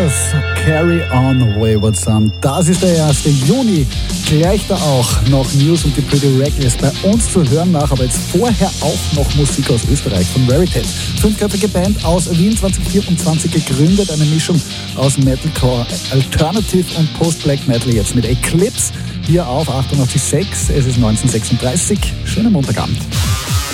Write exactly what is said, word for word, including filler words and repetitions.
Sisters, Carry On Wayward Son. Das ist der erste Juni. Gleich da auch noch News und die Pretty Reckless bei uns zu hören nach, aber jetzt vorher auch noch Musik aus Österreich von Veritas. Fünfköpfige Band aus Wien, zwanzig vierundzwanzig gegründet, eine Mischung aus Metalcore, Alternative und Post-Black Metal, jetzt mit Eclipse hier auf achtundachtzig Komma sechs. Es ist neunzehn Uhr sechsunddreißig. Schönen Montagabend.